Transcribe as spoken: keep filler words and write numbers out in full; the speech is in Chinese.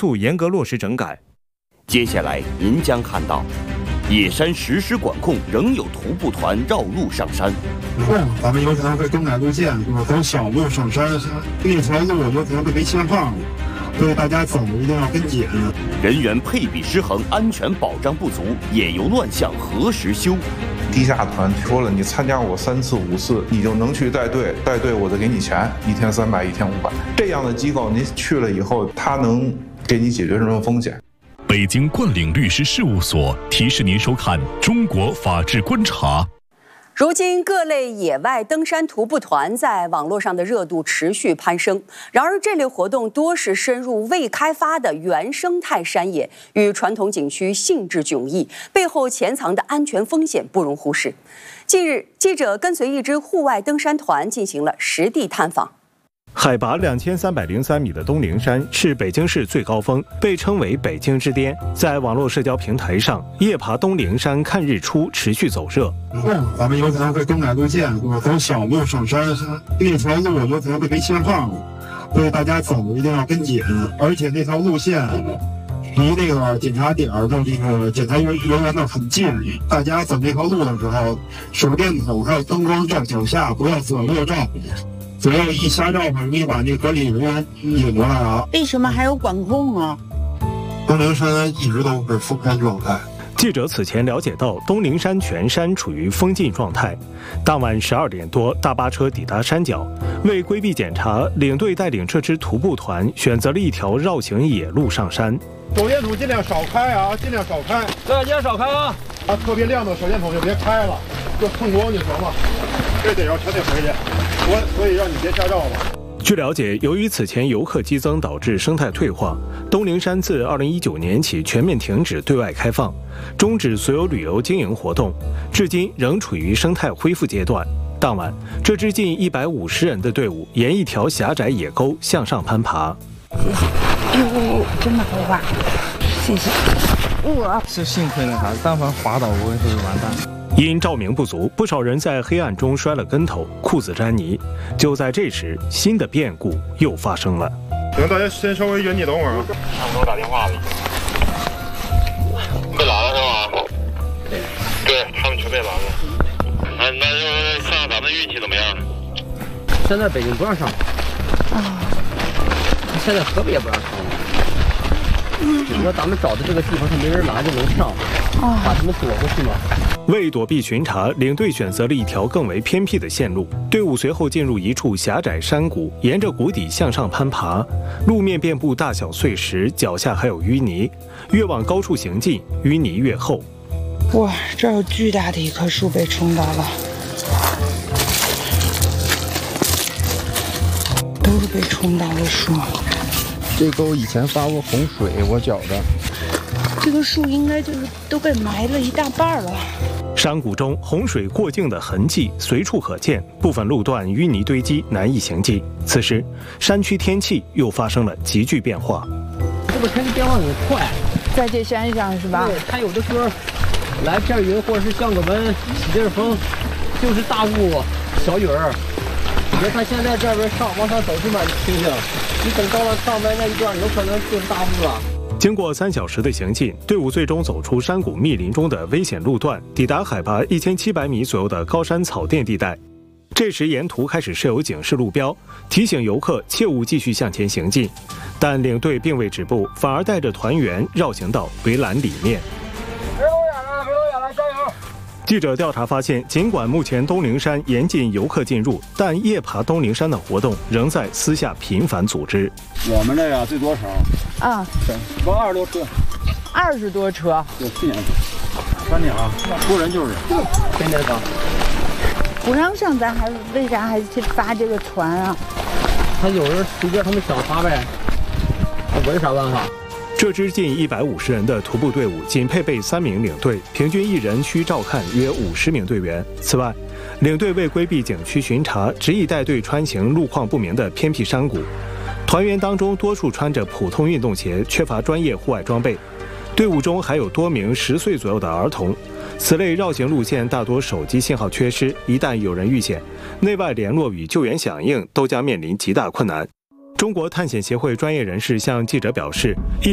促严格落实整改。 接下来您将看到，野山实施管控，仍有徒步团绕路上山。 以后咱们有可能会更改路线，就是走小路上山，那条路有可能会被限号，所以大家走一定要跟紧。 人员配比失衡，安全保障不足，野游乱象何时休？ 地下团说了，你参加我三次五次，你就能去带队，带队我就给你钱，一天三百，一天五百。这样的机构，您去了以后，他能给你解决什么风险？ 北京冠岭律师事务所提示您收看《中国法治观察》。 如今，各类野外登山徒步团在网络上的热度持续攀升。然而，这类活动多是深入未开发的原生态山野，与传统景区性质迥异，背后潜藏的安全风险不容忽视。近日，记者跟随一支户外登山团进行了实地探访。 海拔两千三百零三米的东陵山是北京市最高峰，被称为北京之巅。在网络社交平台上，夜爬东陵山看日出持续走热。 以后咱们有可能会更改路线，就是走小路上山，那条路有可能会被限号，所以大家走一定要跟紧。而且那条路线离那个检查点的这个检查人员呢很近，大家走那条路的时候，手电筒还有灯光照脚下，不要左右照。左右一瞎照很容易把那管理人员引过来啊！ 为什么还有管控啊？ 东陵山一直都是封山状态。 记者此前了解到，东陵山全山处于封禁状态。当晚十二点多，大巴车抵达山脚，为规避检查，领队带领这支徒步团选择了一条绕行野路上山。 手电筒尽量少开啊，尽量少开， 大家少开啊！ 啊，特别亮的手电筒就别开了，就碰光就行了。这得要车得回去。我所以让你别瞎照吧。 据了解，由于此前游客激增导致生态退化，东陵山自二零一九年起全面停止对外开放，终止所有旅游经营活动，至今仍处于生态恢复阶段。当晚，这支近一百五十人的队伍沿一条狭窄野沟向上攀爬。 谢谢。哎呦，真的好滑，谢谢。 哇，是幸亏那啥，但凡滑倒，我跟你说就完蛋。 因照明不足，不少人在黑暗中摔了跟头，裤子沾泥。就在这时，新的变故又发生了。 行，大家先稍微远点等会儿啊。 他们给我打电话了，被拦了是吧？对，对他们全被拦了。那那就看看咱们运气怎么样。 现在北京不让上啊，现在河北也不让上了。只不过咱们找的这个地方是没人拦就能上，把他们躲过去嘛。 为躲避巡查，领队选择了一条更为偏僻的线路。队伍随后进入一处狭窄山谷，沿着谷底向上攀爬，路面遍布大小碎石，脚下还有淤泥。越往高处行进，淤泥越厚。 哇，这有巨大的一棵树被冲倒了，都是被冲倒的树。 这沟以前发过洪水，我觉着这个树应该就是都被埋了一大半了。 山谷中洪水过境的痕迹随处可见，部分路段淤泥堆积，难以行进。此时，山区天气又发生了急剧变化。 这个天气变化很快， 在这山上是吧？ 对，它有的时候来片云，或者是降个温、起阵风，就是大雾、小雨儿。你别看现在这边上往上走这么清静，你等到了上边那一段，有可能就是大雾了。 经过三小时的行进，队伍最终走出山谷密林中的危险路段，抵达海拔一千七百米左右的高山草甸地带。这时，沿途开始设有警示路标，提醒游客切勿继续向前行进。但领队并未止步，反而带着团员绕行到围栏里面。 别走远了，别走远了，加油！ 记者调查发现，尽管目前东陵山严禁游客进入，但夜爬东陵山的活动仍在私下频繁组织。 我们这个最多少？ 啊， 包二十多车。 二十多车。 对，去年三年啊，多人就是天天上。 不让上，咱还为啥还去发这个团啊？ 他有人随便他们想发呗，我有啥办法？ 这支近一百五十人的徒步队伍仅配备三名领队，平均一人需照看约五十名队员。此外，领队为规避景区巡查，执意带队穿行路况不明的偏僻山谷。团员当中多数穿着普通运动鞋，缺乏专业户外装备。队伍中还有多名十岁左右的儿童。此类绕行路线大多手机信号缺失，一旦有人遇险，内外联络与救援响应都将面临极大困难。中国探险协会专业人士向记者表示，